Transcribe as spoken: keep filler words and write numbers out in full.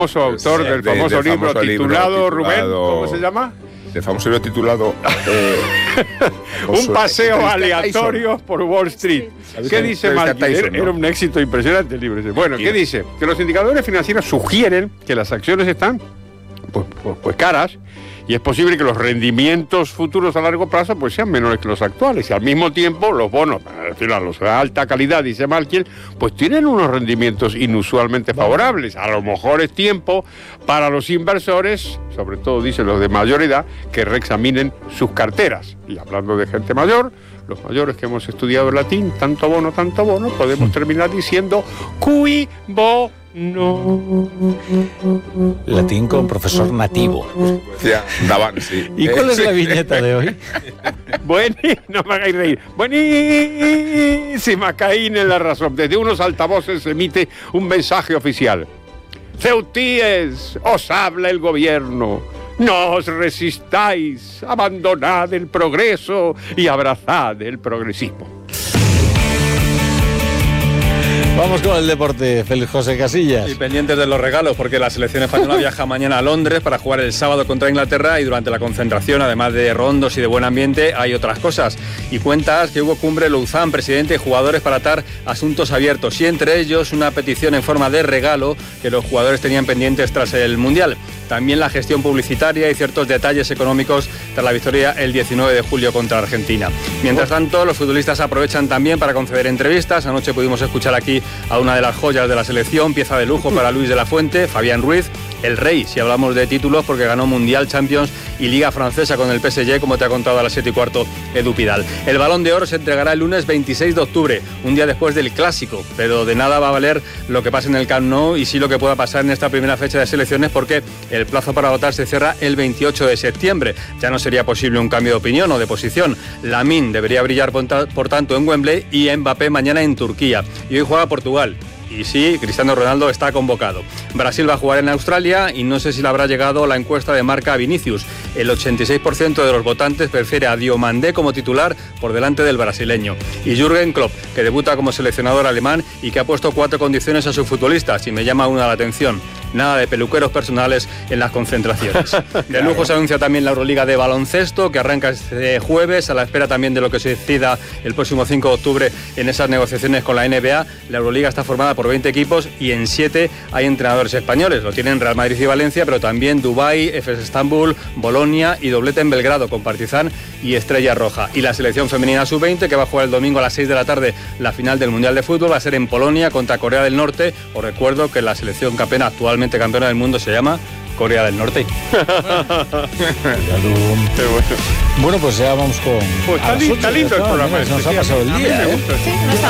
famoso autor del de, famoso, de libro, famoso titulado, libro titulado, Rubén, ¿cómo se llama? El famoso libro titulado eh, Un paseo aleatorio por Wall Street. ¿Qué dice Malkin? Era, ¿no? era un éxito impresionante el libro. Bueno, ¿qué dice? Que los indicadores financieros sugieren que las acciones están pues, pues, pues caras, y es posible que los rendimientos futuros a largo plazo pues sean menores que los actuales, y al mismo tiempo los bonos, al final los de alta calidad, dice Malkin, pues tienen unos rendimientos inusualmente favorables. A lo mejor es tiempo para los inversores, sobre todo dicen los de mayor edad, que reexaminen sus carteras. Y hablando de gente mayor, los mayores que hemos estudiado el latín, tanto bono, tanto bono, podemos terminar diciendo cui bono. Latín con profesor nativo. Ya, daban, sí. ¿Y cuál es la viñeta de hoy? Buení, no me hagáis reír. Buenísima, Caín en la razón. Desde unos altavoces se emite un mensaje oficial. Ceutíes, os habla el gobierno. No os resistáis, abandonad el progreso y abrazad el progresismo. Vamos con el deporte, Félix José Casillas. Y pendientes de los regalos, porque la selección española viaja mañana a Londres para jugar el sábado contra Inglaterra, y durante la concentración, además de rondos y de buen ambiente, hay otras cosas. Y cuentas que hubo cumbre Louzán, presidente y jugadores, para atar asuntos abiertos, y entre ellos una petición en forma de regalo que los jugadores tenían pendientes tras el Mundial. También la gestión publicitaria y ciertos detalles económicos tras la victoria el diecinueve de julio contra Argentina. Mientras tanto, los futbolistas aprovechan también para conceder entrevistas. Anoche pudimos escuchar aquí a una de las joyas de la selección, pieza de lujo para Luis de la Fuente, Fabián Ruiz, el rey, si hablamos de títulos, porque ganó Mundial, Champions y Liga Francesa con el P S G, como te ha contado a las siete y cuarto Edu Pidal. El Balón de Oro se entregará el lunes veintiséis de octubre, un día después del Clásico, pero de nada va a valer lo que pase en el Camp Nou y sí lo que pueda pasar en esta primera fecha de selecciones, porque el plazo para votar se cierra el veintiocho de septiembre. Ya no sería posible un cambio de opinión o de posición. Lamine debería brillar por tanto en Wembley, y Mbappé mañana en Turquía. Y hoy juega Portugal. Y sí, Cristiano Ronaldo está convocado. Brasil va a jugar en Australia, y no sé si le habrá llegado la encuesta de Marca a Vinicius. El ochenta y seis por ciento de los votantes prefiere a Diomandé como titular por delante del brasileño. Y Jürgen Klopp, que debuta como seleccionador alemán y que ha puesto cuatro condiciones a sus futbolistas, y me llama una la atención: nada de peluqueros personales en las concentraciones. De lujo se anuncia también la Euroliga de baloncesto, que arranca este jueves, a la espera también de lo que se decida el próximo cinco de octubre en esas negociaciones con la N B A. La Euroliga está formada por veinte equipos, y en siete hay entrenadores españoles. Lo tienen Real Madrid y Valencia, pero también Dubái, Efes Estambul, Bolonia, y doblete en Belgrado con Partizan y Estrella Roja. Y la selección femenina sub veinte, que va a jugar el domingo a las seis de la tarde la final del Mundial de Fútbol, va a ser en Polonia contra Corea del Norte. Os recuerdo que la selección campeona, actualmente campeona del mundo, se llama Corea del Norte. Bueno, pues ya vamos con... Pues está, li- está lindo el programa. Nos ha pasado el día, ¿eh? Sí, no está